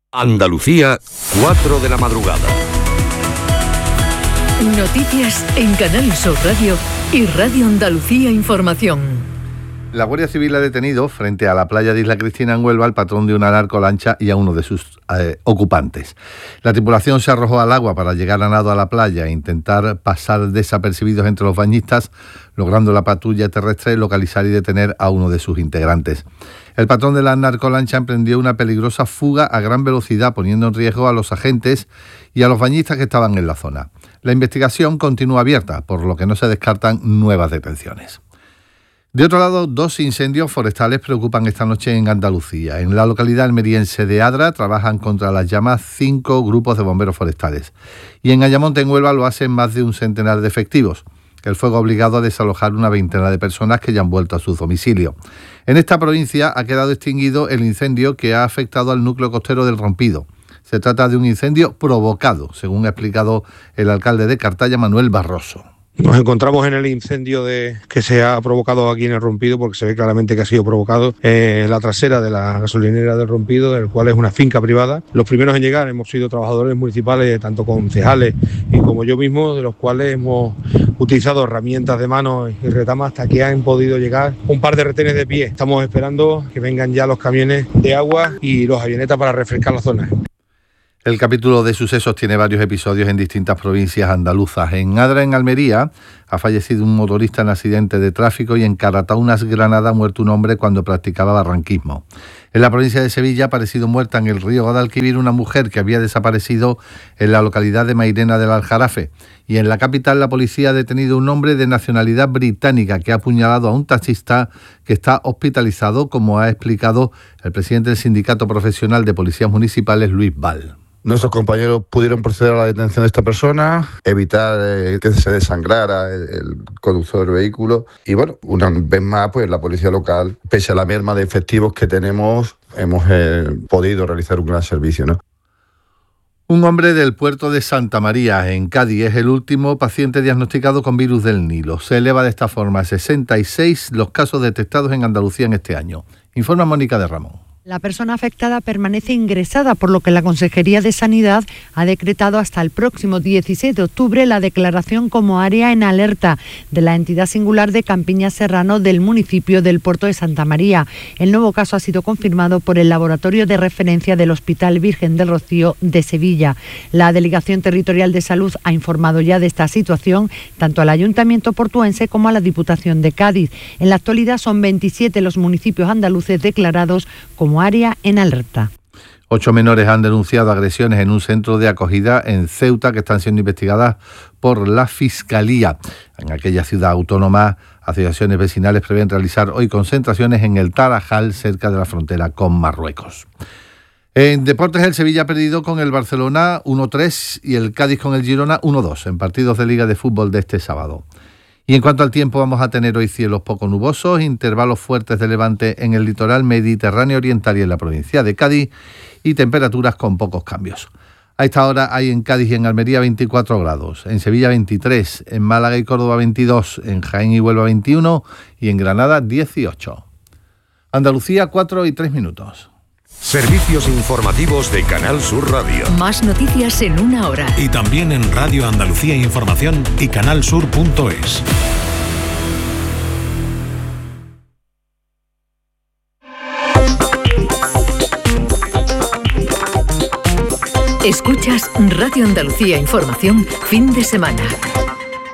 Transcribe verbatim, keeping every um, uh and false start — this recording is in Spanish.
Andalucía, cuatro de la madrugada. Noticias en Canal Sur Radio y Radio Andalucía Información. La Guardia Civil ha detenido frente a la playa de Isla Cristina en Huelva al patrón de una narcolancha y a uno de sus eh, ocupantes. La tripulación se arrojó al agua para llegar a nado a la playa e intentar pasar desapercibidos entre los bañistas, logrando la patrulla terrestre localizar y detener a uno de sus integrantes. El patrón de la narcolancha emprendió una peligrosa fuga a gran velocidad, poniendo en riesgo a los agentes y a los bañistas que estaban en la zona. La investigación continúa abierta, por lo que no se descartan nuevas detenciones. De otro lado, dos incendios forestales preocupan esta noche en Andalucía. En la localidad almeriense de Adra trabajan contra las llamas cinco grupos de bomberos forestales. Y en Ayamonte, en Huelva, lo hacen más de un centenar de efectivos. El fuego ha obligado a desalojar una veintena de personas que ya han vuelto a su domicilio. En esta provincia ha quedado extinguido el incendio que ha afectado al núcleo costero del Rompido. Se trata de un incendio provocado, según ha explicado el alcalde de Cartaya, Manuel Barroso. Nos encontramos en el incendio de, que se ha provocado aquí en el Rompido, porque se ve claramente que ha sido provocado en la trasera de la gasolinera del Rompido, el cual es una finca privada. Los primeros en llegar hemos sido trabajadores municipales, tanto concejales y como yo mismo, de los cuales hemos utilizado herramientas de mano y retamas hasta que han podido llegar un par de retenes de pie. Estamos esperando que vengan ya los camiones de agua y los avionetas para refrescar la zona. El capítulo de sucesos tiene varios episodios en distintas provincias andaluzas. En Adra, en Almería, ha fallecido un motorista en accidente de tráfico y en Carataunas, Granada, ha muerto un hombre cuando practicaba barranquismo. En la provincia de Sevilla ha aparecido muerta en el río Guadalquivir una mujer que había desaparecido en la localidad de Mairena del Aljarafe. Y en la capital, la policía ha detenido a un hombre de nacionalidad británica que ha apuñalado a un taxista que está hospitalizado, como ha explicado el presidente del Sindicato Profesional de Policías Municipales, Luis Val. Nuestros compañeros pudieron proceder a la detención de esta persona, evitar eh, que se desangrara el, el conductor del vehículo y bueno, una vez más pues la policía local, pese a la merma de efectivos que tenemos, hemos eh, podido realizar un gran servicio, ¿no? Un hombre del puerto de Santa María, en Cádiz, es el último paciente diagnosticado con virus del Nilo. Se eleva de esta forma a sesenta y seis los casos detectados en Andalucía en este año. Informa Mónica de Ramón. La persona afectada permanece ingresada, por lo que la Consejería de Sanidad ha decretado hasta el próximo dieciséis de octubre la declaración como área en alerta de la entidad singular de Campiñas Serrano del municipio del Puerto de Santa María. El nuevo caso ha sido confirmado por el laboratorio de referencia del Hospital Virgen del Rocío de Sevilla. La Delegación Territorial de Salud ha informado ya de esta situación tanto al Ayuntamiento portuense como a la Diputación de Cádiz. En la actualidad son veintisiete los municipios andaluces declarados como como área en alerta. Ocho menores han denunciado agresiones en un centro de acogida en Ceuta que están siendo investigadas por la Fiscalía. En aquella ciudad autónoma, asociaciones vecinales prevén realizar hoy concentraciones en el Tarajal, cerca de la frontera con Marruecos. En deportes, el Sevilla ha perdido con el Barcelona uno tres y el Cádiz con el Girona uno dos en partidos de Liga de Fútbol de este sábado. Y en cuanto al tiempo, vamos a tener hoy cielos poco nubosos, intervalos fuertes de levante en el litoral mediterráneo oriental y en la provincia de Cádiz y temperaturas con pocos cambios. A esta hora hay en Cádiz y en Almería veinticuatro grados, en Sevilla veintitrés, en Málaga y Córdoba veintidós, en Jaén y Huelva veintiuno y en Granada dieciocho. Andalucía, cuatro y tres minutos. Servicios informativos de Canal Sur Radio. Más noticias en una hora. Y también en Radio Andalucía Información y canalsur punto es. Escuchas Radio Andalucía Información, fin de semana.